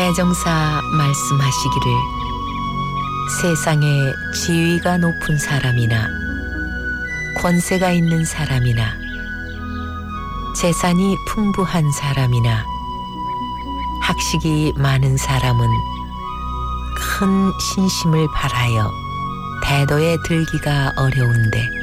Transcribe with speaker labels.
Speaker 1: 대종사 말씀하시기를 세상에 지위가 높은 사람이나 권세가 있는 사람이나 재산이 풍부한 사람이나 학식이 많은 사람은 큰 신심을 발하여 대도에 들기가 어려운데